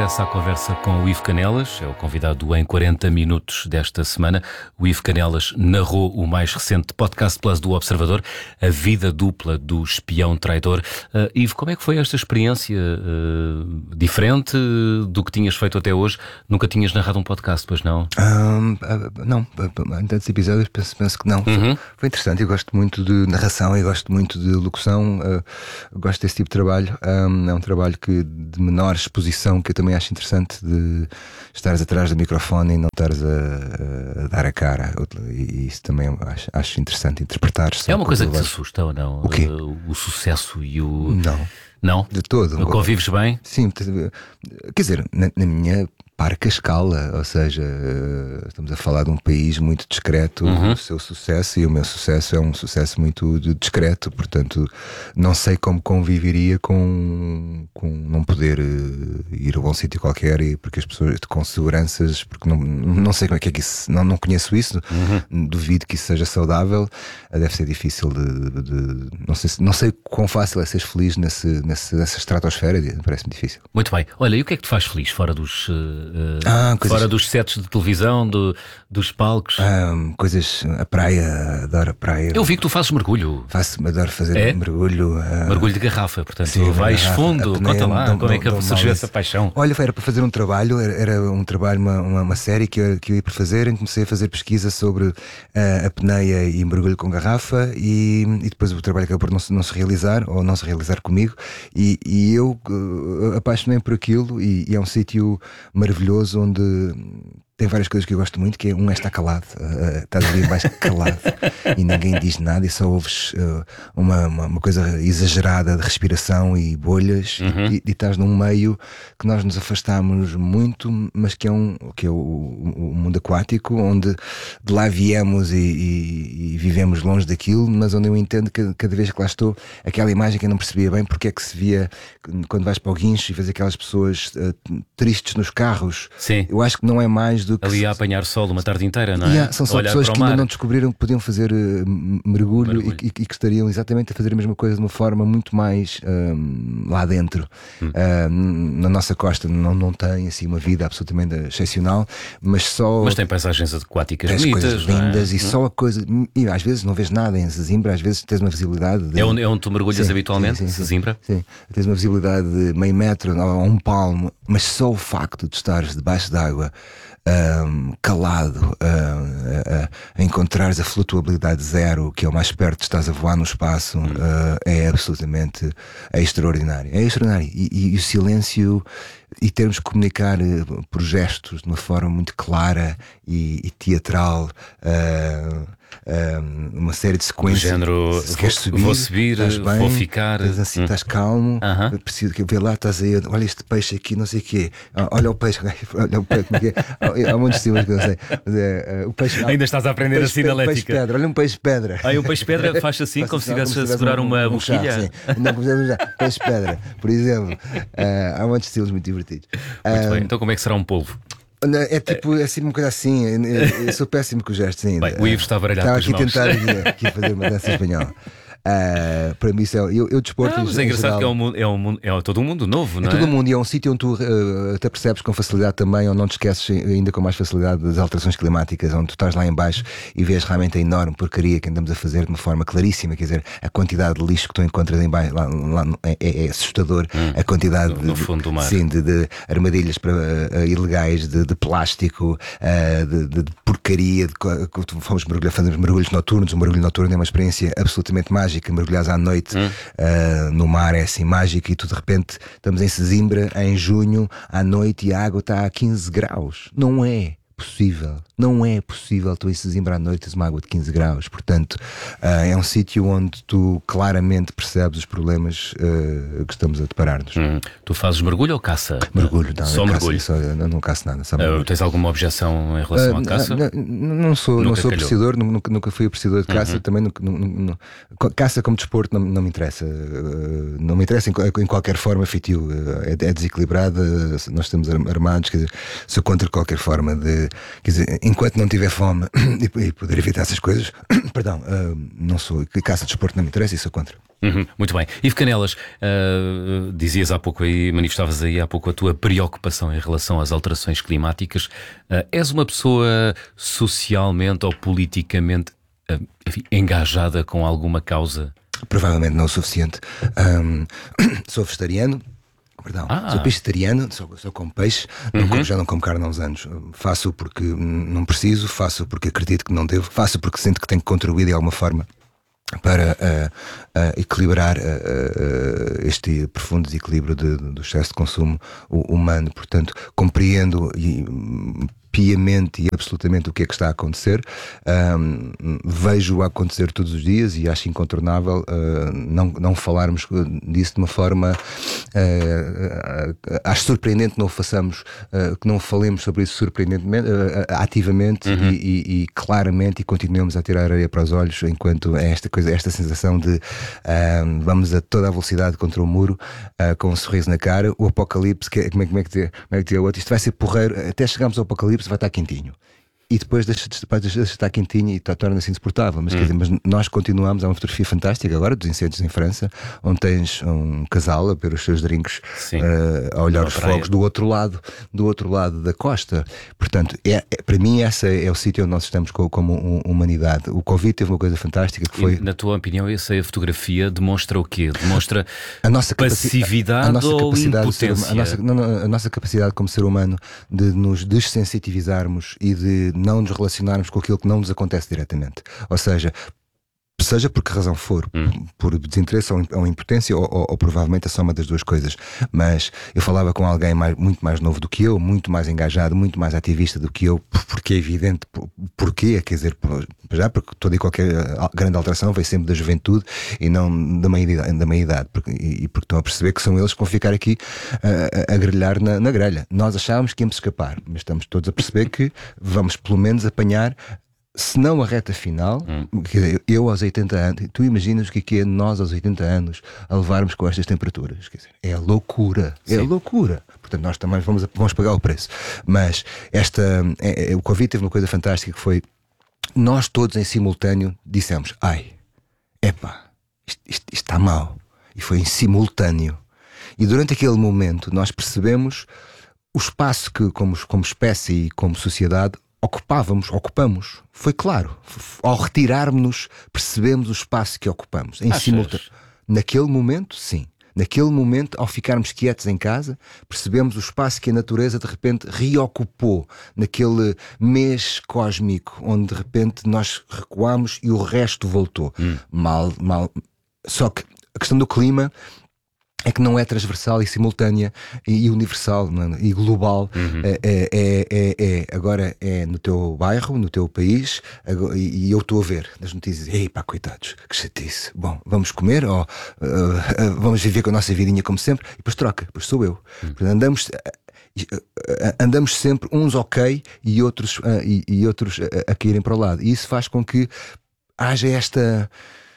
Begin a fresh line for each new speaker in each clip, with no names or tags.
regressa à conversa com o Ivo Canelas, é o convidado do Em 40 Minutos desta semana. O Ivo Canelas narrou o mais recente podcast Plus do Observador, A Vida Dupla do Espião Traidor. Ivo, como é que foi esta experiência diferente do que tinhas feito até hoje? Nunca tinhas narrado um podcast, pois não?
Não, em tantos episódios penso que não. Foi interessante, eu gosto muito de narração e gosto muito de locução, gosto desse tipo de trabalho. É um trabalho de menor exposição, que eu também acho interessante, de estares atrás do microfone e não estares a dar a cara. E isso também acho interessante, interpretar.
É uma coisa que te assusta ou não?
O quê?
O sucesso e o...
Não, de todo.
Convives bem?
Sim, quer dizer, na minha parca escala, ou seja, estamos a falar de um país muito discreto, o seu sucesso, e o meu sucesso é um sucesso muito discreto, portanto não sei como conviveria com não poder ir a um sítio qualquer, e porque as pessoas com seguranças, porque não sei como é que isso, não conheço isso, duvido que isso seja saudável, deve ser difícil não sei quão fácil é ser feliz nessa estratosfera, parece-me difícil.
Muito bem, olha, e o que é que te faz feliz fora dos fora dos sets de televisão, dos palcos?
Coisas, a praia, adoro a praia.
Eu vi que tu fazes mergulho.
Adoro fazer mergulho.
Mergulho de garrafa, portanto,
sim,
vais fundo, conta lá, como é que surgiu essa paixão?
Olha, era para fazer um trabalho, era um trabalho, uma série que eu ia para fazer, e comecei a fazer pesquisa sobre a apneia e mergulho com garrafa, e depois o trabalho acabou por não se realizar, ou não se realizar comigo, e eu apaixonei por aquilo, e é um sítio maravilhoso, onde tem várias coisas que eu gosto muito, que é estar calado, estás ali mais calado e ninguém diz nada, e só ouves uma coisa exagerada de respiração e bolhas, e estás num meio que nós nos afastamos muito, mas que é o mundo aquático, onde de lá viemos e vivemos longe daquilo, mas onde eu entendo que cada vez que lá estou, aquela imagem que eu não percebia bem porque é que se via quando vais para o guincho e vês aquelas pessoas tristes nos carros.
Sim.
Eu acho que não é mais do que
ali a apanhar sol uma tarde inteira, não é?
São só pessoas que ainda não descobriram que podiam fazer mergulho. E que estariam exatamente a fazer a mesma coisa de uma forma muito mais lá dentro. Na nossa costa não tem assim uma vida absolutamente excepcional, mas tem
paisagens aquáticas
bonitas,
coisas
lindas, e só a coisa, e às vezes não vês nada em Sesimbra, às vezes tens uma visibilidade
é onde tu mergulhas habitualmente, Sesimbra?
Sim, tens uma visibilidade de meio metro ou um palmo, mas só o facto de estares debaixo d'água, calado, a encontrares a flutuabilidade zero, que é o mais perto, estás a voar no espaço, é absolutamente extraordinário. É extraordinário. E o silêncio, e termos que comunicar por gestos de uma forma muito clara e teatral, uma série de sequências.
Do género, vou subir, vou ficar.
Estás calmo, preciso que ver lá, estás aí, olha este peixe aqui, não sei o quê, olha o peixe, há muitos estilos que eu não sei. Mas o peixe,
ainda estás a aprender a sinalética.
Peixe pedra, olha um peixe pedra.
Um peixe pedra faz assim, como se estivesse a segurar uma boquilha.
Sim, não, peixe pedra, por exemplo. Há muitos estilos muito divertidos.
Muito bem, então como é que será um polvo?
É tipo, é assim uma coisa assim. Eu sou péssimo com gestos ainda.
Bem, o Ivo está a baralhar com as mãos.
Estava aqui a tentar aqui fazer uma dança espanhola. Para mim, eu desporto.
Mas é engraçado que é todo um mundo novo, não é?
É todo um mundo, e é um sítio onde tu até percebes com facilidade também, ou não te esqueces ainda com mais facilidade das alterações climáticas, onde tu estás lá em baixo e vês realmente a enorme porcaria que andamos a fazer de uma forma claríssima. Quer dizer, a quantidade de lixo que tu encontras em baixo lá é assustador. A quantidade
no fundo do mar.
Sim, de armadilhas ilegais, de plástico, de porcaria. Fomos fazemos mergulhos noturnos. O mergulho noturno é uma experiência absolutamente mágica. Mergulhares à noite no mar é assim mágico, e tu de repente estamos em Sesimbra em junho à noite e a água está a 15 graus. Não é possível tu em Sesimbra à noite tens uma água de 15 graus. Portanto, é um sítio onde tu claramente percebes os problemas que estamos a deparar-nos.
Tu fazes mergulho ou caça?
Mergulho, não.
Só mergulho?
Não caço nada.
Tens alguma objeção em relação à caça?
Não sou apreciador, nunca fui apreciador de caça. Também caça como desporto não me interessa. Não me interessa em qualquer forma, feitio. É desequilibrada, nós estamos armados, quer dizer, sou contra qualquer forma de. Quer dizer, enquanto não tiver fome e poder evitar essas coisas, perdão, não sou. Caça de desporto não me interessa e sou contra.
Muito bem. Ivo Canelas, dizias há pouco aí, manifestavas aí há pouco a tua preocupação em relação às alterações climáticas. És uma pessoa socialmente ou politicamente enfim, engajada com alguma causa?
Provavelmente não o suficiente. Sou vegetariano. Perdão, sou pescetariano, só como peixe, já não como carne há uns anos. Faço porque não preciso, faço porque acredito que não devo, faço porque sinto que tenho que contribuir de alguma forma para equilibrar este profundo desequilíbrio do excesso de consumo humano. Portanto, compreendo piamente e absolutamente o que é que está a acontecer, vejo-o a acontecer todos os dias e acho incontornável não falarmos disso de uma forma, acho surpreendente que não o façamos, que não falemos sobre isso surpreendentemente, ativamente e claramente, e continuemos a tirar areia para os olhos enquanto esta sensação de vamos a toda a velocidade contra o muro, com um sorriso na cara. O apocalipse, como é que dizer o outro? Isto vai ser porreiro, até chegarmos ao apocalipse vai estar quentinho. E depois deixa de estar quentinho e torna-se insuportável. Mas, quer dizer, mas nós continuamos. Há uma fotografia fantástica agora dos incêndios em França, onde tens um casal a beber os seus drinks, a olhar os fogos do outro lado da costa. Portanto, para mim, esse é o sítio onde nós estamos como humanidade. O Covid teve uma coisa fantástica que foi.
E, na tua opinião, essa fotografia demonstra o quê? Demonstra
a nossa
passividade ou impotência?
A nossa capacidade como ser humano de nos dessensitivizarmos e de não nos relacionarmos com aquilo que não nos acontece diretamente. Ou seja por que razão for, por desinteresse ou impotência, ou provavelmente a soma das duas coisas. Mas eu falava com alguém muito mais novo do que eu, muito mais engajado, muito mais ativista do que eu, porque é evidente porquê, quer dizer, já porque toda e qualquer grande alteração vem sempre da juventude e não da meia-idade, porque estão a perceber que são eles que vão ficar aqui a grelhar na grelha. Nós achávamos que íamos escapar, mas estamos todos a perceber que vamos pelo menos apanhar, se não a reta final. Quer dizer, eu aos 80 anos, tu imaginas o que é nós aos 80 anos a levarmos com estas temperaturas? Quer dizer, é loucura, é loucura. Portanto, nós também vamos pagar o preço. Mas o Covid teve uma coisa fantástica que foi, nós todos em simultâneo dissemos, isto está mal. E foi em simultâneo. E durante aquele momento nós percebemos o espaço que como espécie e como sociedade ocupamos. Foi claro. Ao retirarmos-nos, percebemos o espaço que ocupamos. Em simultâneo. Naquele momento, sim. Naquele momento, ao ficarmos quietos em casa, percebemos o espaço que a natureza de repente reocupou naquele mês cósmico, onde de repente nós recuámos e o resto voltou. Mal. Só que a questão do clima é que não é transversal e simultânea e universal, e global. Agora é no teu bairro, no teu país, e eu estou a ver nas notícias, coitados, que chatice, bom, vamos comer ou vamos viver com a nossa vidinha como sempre, e depois troca, depois sou eu. Portanto, andamos sempre uns ok e outros a caírem para o lado, e isso faz com que haja esta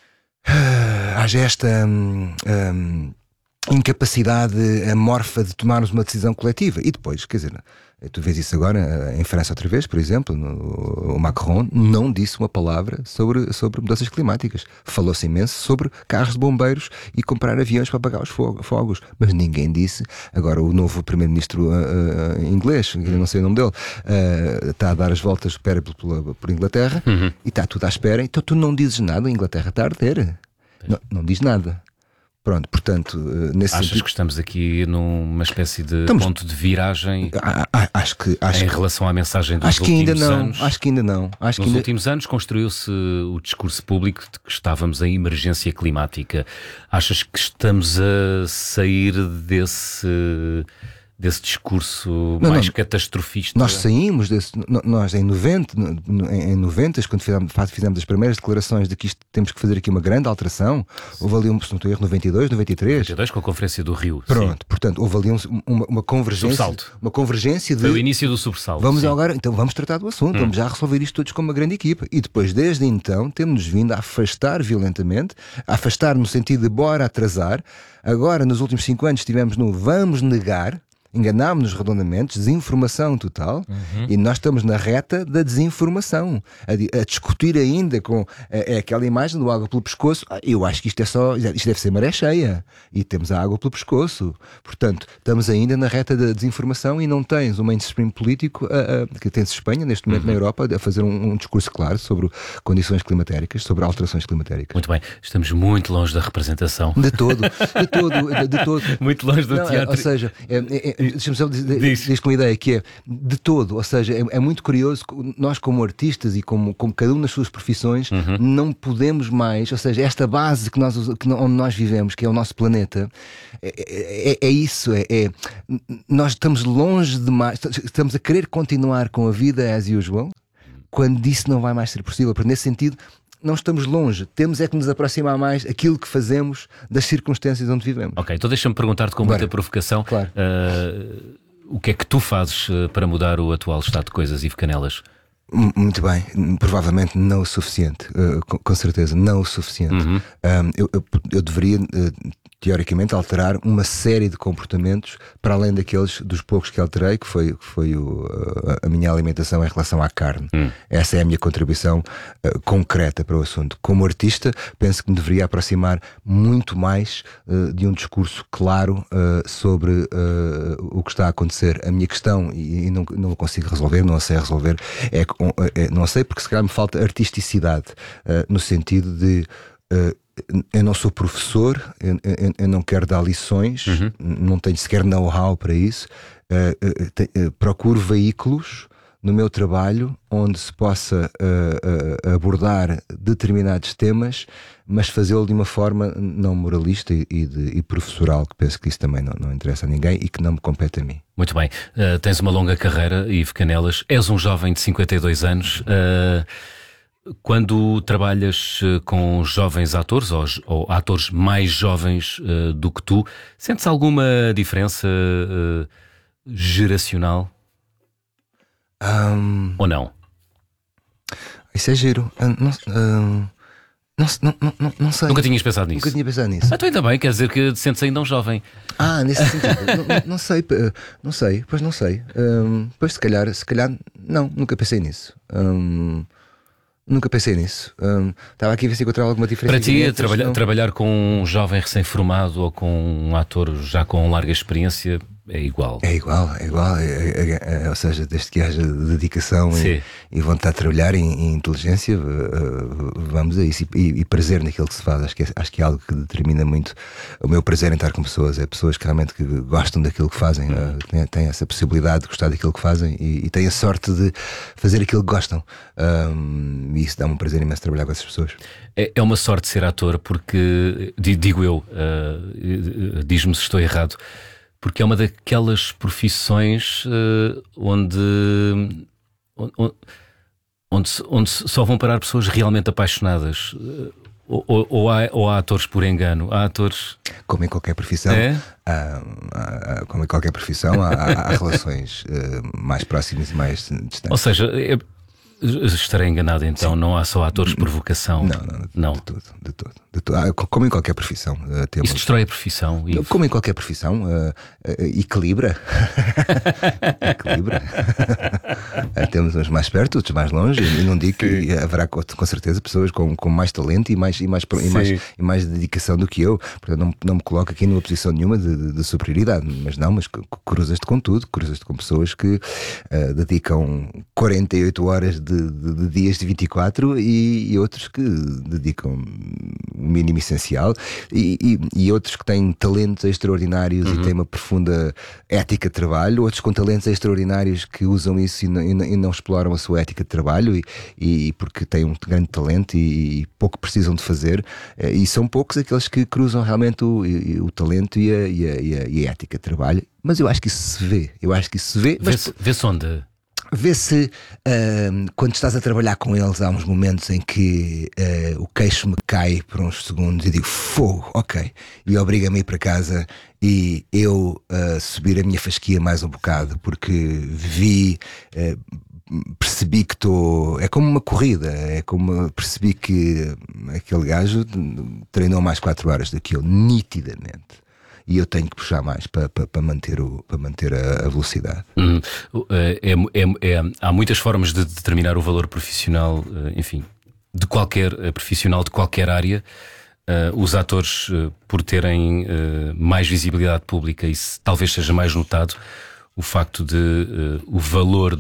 incapacidade amorfa de tomarmos uma decisão coletiva. E depois, quer dizer, tu vês isso agora em França outra vez, por exemplo, o Macron não disse uma palavra sobre mudanças climáticas. Falou-se imenso sobre carros de bombeiros e comprar aviões para apagar os fogos, mas ninguém disse. Agora o novo primeiro-ministro inglês, não sei o nome dele, está a dar as voltas por Inglaterra e está tudo à espera. Então tu não dizes nada, a Inglaterra está a arder. Não diz nada. Pronto, portanto, nesse
Achas
sentido,
que estamos aqui numa espécie de ponto de viragem em relação à mensagem dos últimos anos?
Acho que ainda não.
Nos últimos anos construiu-se o discurso público de que estávamos em emergência climática. Achas que estamos a sair desse discurso mais catastrofista?
Nós saímos nós em 90, quando fizemos as primeiras declarações de que temos que fazer aqui uma grande alteração, houve ali se não estou a erro, 92, 93,
com a Conferência do Rio.
Pronto, sim. Portanto, houve ali uma convergência.
Subsalto.
Uma convergência de...
Foi o início do subsalto.
Então vamos tratar do assunto, vamos já resolver isto todos como uma grande equipa. E depois, desde então, temos-nos vindo a afastar violentamente, a afastar no sentido de bora atrasar. Agora, nos últimos 5 anos, estivemos no vamos negar. enganámos-nos redondamente, desinformação total, e nós estamos na reta da desinformação, a discutir ainda com aquela imagem do água pelo pescoço. Eu acho que isto deve ser maré cheia, e temos a água pelo pescoço. Portanto, estamos ainda na reta da desinformação e não tens um mainstream político que tem-se Espanha, neste momento na Europa, a fazer um discurso claro sobre condições climatéricas, sobre alterações climatéricas.
Muito bem, estamos muito longe da representação.
De todo.
Muito longe do teatro.
Ou seja, deixa-me só dizer com uma ideia que é de todo, ou seja, é muito curioso, nós como artistas e como cada um nas suas profissões, não podemos mais, ou seja, esta base onde nós vivemos, que é o nosso planeta, é isso, nós estamos longe demais, estamos a querer continuar com a vida as usual, quando isso não vai mais ser possível, porque nesse sentido não estamos longe, temos é que nos aproximar mais aquilo que fazemos das circunstâncias onde vivemos.
Ok, então deixa-me perguntar-te com muita provocação,
claro.
O que é que tu fazes para mudar o atual estado de coisas, Ivo Canelas?
Muito bem, provavelmente não o suficiente, com certeza não o suficiente. Eu deveria teoricamente alterar uma série de comportamentos para além daqueles dos poucos que alterei, que foi a minha alimentação em relação à carne. Essa é a minha contribuição concreta para o assunto. Como artista, penso que me deveria aproximar muito mais de um discurso claro sobre o que está a acontecer. A minha questão, e não consigo resolver, não a sei resolver, não sei porque se calhar me falta artisticidade, no sentido de eu não sou professor, eu não quero dar lições, não tenho sequer know-how para isso. Procuro veículos no meu trabalho onde se possa abordar determinados temas, mas fazê-lo de uma forma não moralista e professoral, que penso que isso também não interessa a ninguém e que não me compete a mim.
Muito bem, tens uma longa carreira, Ivo Canelas, és um jovem de 52 anos. Quando trabalhas com jovens atores ou atores mais jovens do que tu, sentes alguma diferença geracional? Ou não?
Isso é giro. Não sei.
Nunca tinhas pensado nisso?
Nunca tinha pensado nisso.
Então ainda bem, quer dizer que te sentes ainda um jovem.
Nesse sentido. Não sei. Pois não sei. Pois se calhar não, nunca pensei nisso. Nunca pensei nisso. Estava aqui a ver se encontrava alguma diferença.
Para ti, trabalhar com um jovem recém-formado ou com um ator já com larga experiência é igual? É igual.
Ou seja, desde que haja dedicação e vontade de trabalhar e inteligência, vamos a isso. E prazer naquilo que se faz. Acho que é algo que determina muito o meu prazer em estar com pessoas. É pessoas que realmente gostam daquilo que fazem, têm essa possibilidade de gostar daquilo que fazem e têm a sorte de fazer aquilo que gostam. E isso dá-me um prazer imenso trabalhar com essas pessoas.
É uma sorte ser ator, porque, digo eu, diz-me se estou errado, porque é uma daquelas profissões onde só vão parar pessoas realmente apaixonadas. Ou há atores por engano? Há atores...
Como em qualquer profissão, como em qualquer profissão há relações mais próximas e mais distantes.
Ou seja, estarei enganado então. Sim. Não há só atores por vocação?
Não. De todo. Como em qualquer profissão.
Isso destrói a profissão?
Como em qualquer profissão, equilibra. Temos uns mais perto, outros mais longe, e não digo que haverá com certeza pessoas com mais talento e mais dedicação do que eu. Portanto, não me coloco aqui numa posição nenhuma de superioridade, mas cruzas-te com tudo, cruzas-te com pessoas que dedicam 48 horas de dias de 24 e outros que dedicam o mínimo essencial e outros que têm talentos extraordinários e têm uma profunda ética de trabalho, outros com talentos extraordinários que usam isso e não exploram a sua ética de trabalho e porque têm um grande talento e pouco precisam de fazer, e são poucos aqueles que cruzam realmente o talento e a ética de trabalho. Mas eu acho que isso se vê.
Vê-se onde?
Vê-se quando estás a trabalhar com eles, há uns momentos em que o queixo me cai por uns segundos e digo fogo, ok, e obriga-me a ir para casa e eu subir a minha fasquia mais um bocado, porque percebi que estou... É como uma corrida, percebi que aquele gajo treinou mais 4 horas do que eu, nitidamente. e eu tenho que puxar mais para manter a velocidade.
Há muitas formas de determinar o valor profissional, enfim, de qualquer profissional de qualquer área. Os atores, por terem mais visibilidade pública, isso talvez seja mais notado, o facto de o valor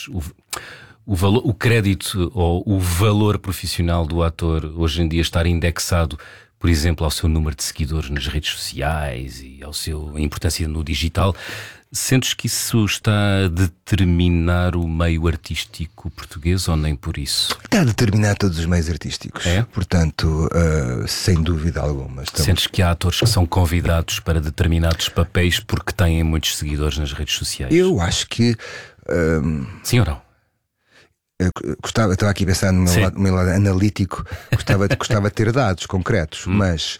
o crédito ou o valor profissional do ator hoje em dia estar indexado, por exemplo, ao seu número de seguidores nas redes sociais e a importância no digital. Sentes que isso está a determinar o meio artístico português ou nem por isso?
Está a determinar todos os meios artísticos. Portanto, sem dúvida alguma.
Sentes que há atores que são convidados para determinados papéis porque têm muitos seguidores nas redes sociais?
Eu acho que...
Sim ou não?
Estava aqui a pensar no meu lado analítico. Gostava de ter dados concretos, mas...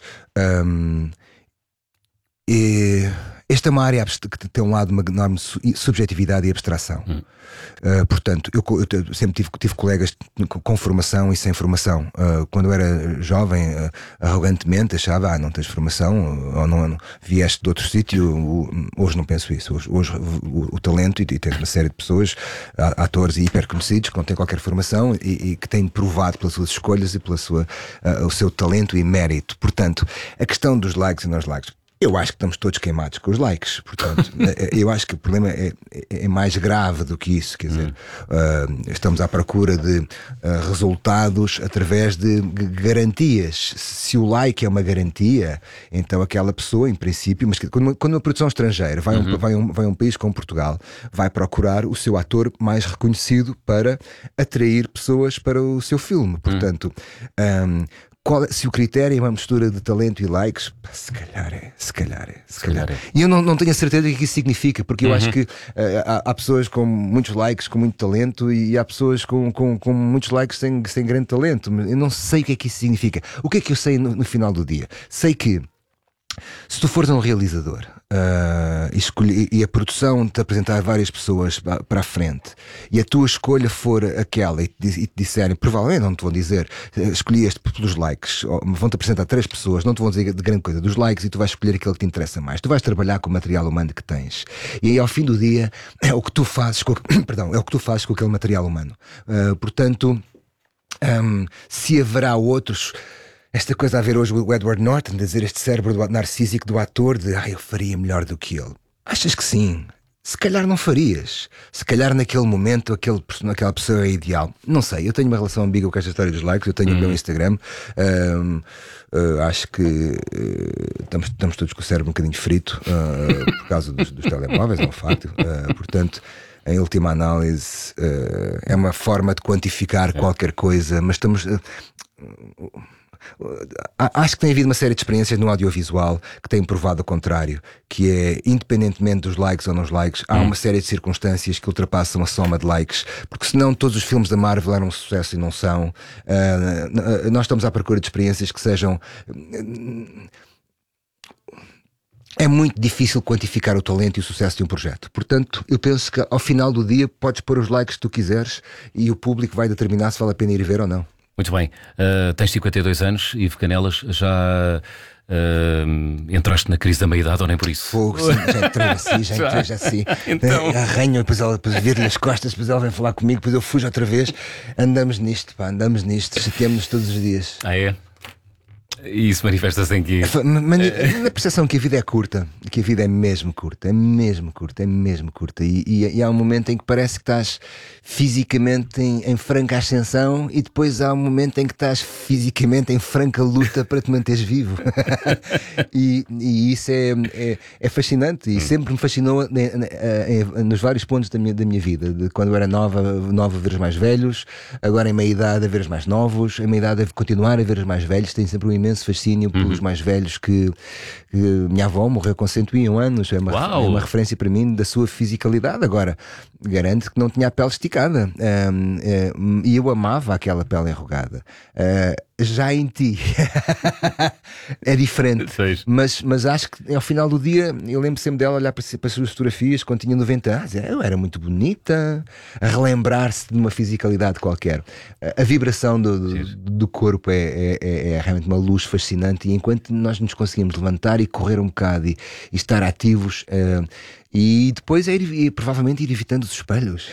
esta é uma área que tem um lado de uma enorme subjetividade e abstração. Portanto, eu sempre tive colegas com formação e sem formação. Quando eu era jovem, arrogantemente achava, não tens formação, ou não vieste de outro sítio. Hoje não penso isso. Hoje o talento, e tem uma série de pessoas, atores e hiperconhecidos, que não têm qualquer formação e que têm provado pelas suas escolhas e o seu talento e mérito. Portanto, a questão dos likes e não likes, eu acho que estamos todos queimados com os likes. Portanto, eu acho que o problema é mais grave do que isso. Quer dizer, estamos à procura de resultados através de garantias. Se o like é uma garantia, então aquela pessoa, em princípio, mas quando uma produção estrangeira vai a um país como Portugal, vai procurar o seu ator mais reconhecido para atrair pessoas para o seu filme. Portanto, se o critério é uma mistura de talento e likes, se calhar é. E eu não tenho a certeza do que isso significa, porque eu acho que há pessoas com muitos likes, com muito talento, e há pessoas com muitos likes sem grande talento. Eu não sei o que é que isso significa. O que é que eu sei no final do dia? Sei que se tu fores um realizador e a produção te apresentar várias pessoas para a frente, e a tua escolha for aquela, e te disserem, provavelmente não te vão dizer escolhi este pelos likes, vão-te apresentar 3 pessoas, não te vão dizer de grande coisa dos likes, e tu vais escolher aquele que te interessa mais. Tu vais trabalhar com o material humano que tens, e aí ao fim do dia é o que tu fazes com aquele material humano. Portanto, se haverá outros... Esta coisa a ver hoje o Edward Norton, de dizer este cérebro narcísico do ator, de eu faria melhor do que ele. Achas que sim? Se calhar não farias. Se calhar naquele momento aquela pessoa é ideal. Não sei, eu tenho uma relação ambígua com esta história dos likes. Eu tenho o meu Instagram. Acho que estamos todos com o cérebro um bocadinho frito por causa dos telemóveis, é um facto. Portanto, em última análise, é uma forma de quantificar qualquer coisa, mas estamos... Acho que tem havido uma série de experiências no audiovisual que têm provado o contrário, que é, independentemente dos likes ou não likes, há uma série de circunstâncias que ultrapassam a soma de likes, porque senão todos os filmes da Marvel eram um sucesso e não são. Nós estamos à procura de experiências que sejam... É muito difícil quantificar o talento e o sucesso de um projeto. Portanto, eu penso que ao final do dia podes pôr os likes que tu quiseres e o público vai determinar se vale a pena ir ver ou não.
Muito bem. Tens 52 anos, Ivo Canelas, já entraste na crise da meia-idade ou nem por isso?
Fogo, sim, já entrei assim. Então... Arranho, depois viro-lhe as costas, depois ela vem falar comigo, depois eu fujo outra vez. Andamos nisto, chateamos-nos todos os dias.
Ah, é? E isso manifesta-se em que...
Na percepção que a vida é curta, que a vida é mesmo curta, e há um momento em que parece que estás fisicamente em franca ascensão, e depois há um momento em que estás fisicamente em franca luta para te manteres vivo. e isso é fascinante, e sempre me fascinou nos vários pontos da minha vida, de quando eu era nova a ver os mais velhos, agora em meia-idade a ver os mais novos, em meia-idade a continuar a ver os mais velhos. Tenho sempre um imenso fascínio pelos mais velhos, que minha avó morreu com 101 anos, é uma referência para mim da sua fisicalidade. Agora, garanto que não tinha a pele esticada, e eu amava aquela pele enrugada. já em ti. É diferente. Mas acho que ao final do dia eu lembro sempre dela olhar para as suas fotografias quando tinha 90 anos. Eu era muito bonita, a relembrar-se de uma fisicalidade qualquer. A vibração do corpo é realmente uma luz fascinante, e enquanto nós nos conseguimos levantar e correr um bocado e estar ativos, e depois provavelmente ir evitando os espelhos.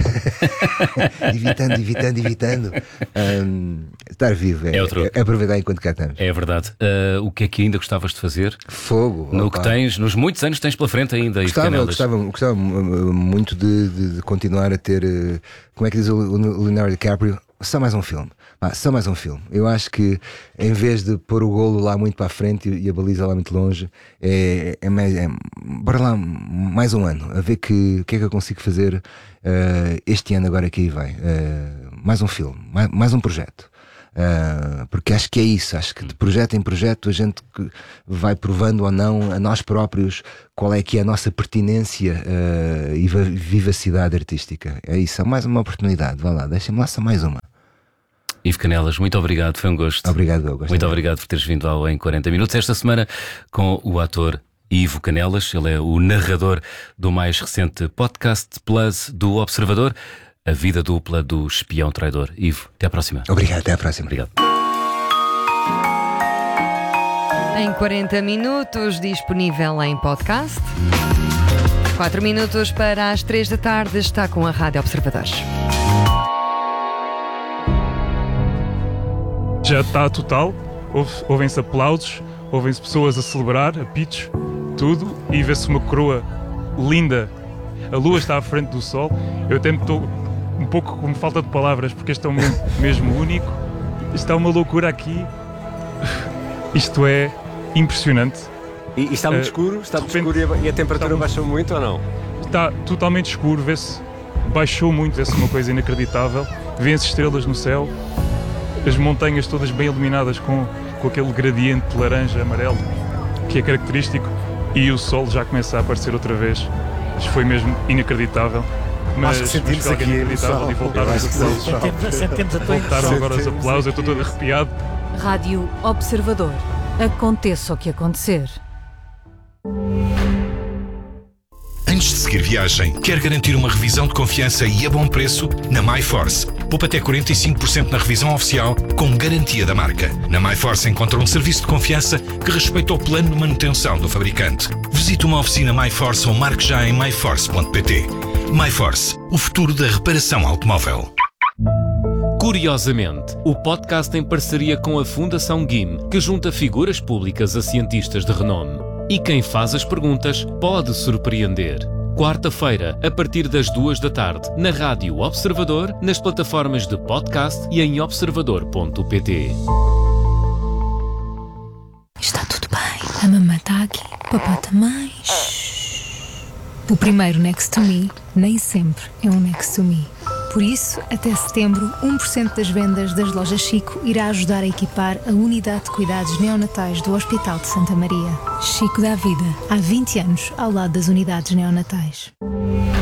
evitando. Estar vivo é aproveitar enquanto cá estamos.
É verdade. O que é que ainda gostavas de fazer?
Fogo.
No que tens, nos muitos anos que tens pela frente ainda.
Gostava muito de continuar a ter, como é que diz o Leonardo DiCaprio? Só mais um filme. Só mais um filme. Eu acho que em vez de pôr o golo lá muito para a frente e a baliza lá muito longe, bora lá mais um ano, a ver o que é que eu consigo fazer este ano agora que aí vai. Mais um filme, mais um projeto. Porque acho que é isso. Acho que de projeto em projeto a gente vai provando ou não a nós próprios qual é que é a nossa pertinência e vivacidade artística. É isso, é mais uma oportunidade. Vá lá, deixem-me lá só mais uma.
Ivo Canelas, muito obrigado, foi um gosto.
Obrigado, eu gostei.
Muito obrigado por teres vindo ao Em 40 Minutos esta semana com o ator Ivo Canelas. Ele é o narrador do mais recente podcast Plus do Observador, A Vida Dupla do Espião Traidor. Ivo, até à próxima.
Obrigado, até à próxima.
Obrigado.
Em 40 minutos, disponível em podcast. 4 minutos para as 3 da tarde, está com a Rádio Observadores.
Já está total, ouvem-se aplausos, ouvem-se pessoas a celebrar, apitos, tudo, e vê-se uma coroa linda. A lua está à frente do sol. Eu até me estou um pouco com falta de palavras, porque este é um momento mesmo único. Está uma loucura aqui. Isto é impressionante.
E está muito escuro? Está muito escuro e a temperatura baixou muito ou não?
Está totalmente escuro, baixou muito, vê-se uma coisa inacreditável. Vêem-se estrelas no céu. As montanhas todas bem iluminadas com aquele gradiente laranja, amarelo, que é característico, e o sol já começa a aparecer outra vez. Isto foi mesmo inacreditável. Mas
sentimos aqui
inacreditável, e voltaram os aplausos. Voltaram agora os aplausos, eu estou todo arrepiado.
Rádio Observador. Aconteça o que acontecer.
Antes de seguir viagem, quer garantir uma revisão de confiança e a bom preço? Na MyForce. Poupa até 45% na revisão oficial, com garantia da marca. Na MyForce encontra um serviço de confiança que respeita o plano de manutenção do fabricante. Visite uma oficina MyForce ou marque já em myforce.pt. MyForce, o futuro da reparação automóvel.
Curiosamente, o podcast em parceria com a Fundação GIM, que junta figuras públicas a cientistas de renome. E quem faz as perguntas pode surpreender. Quarta-feira, a partir das 2 da tarde, na Rádio Observador, nas plataformas de podcast e em observador.pt.
Está tudo bem. A mamãe está aqui. Papá também. O primeiro Next to Me nem sempre é um Next to Me. Por isso, até setembro, 1% das vendas das lojas Chico irá ajudar a equipar a unidade de cuidados neonatais do Hospital de Santa Maria. Chico dá vida há 20 anos ao lado das unidades neonatais.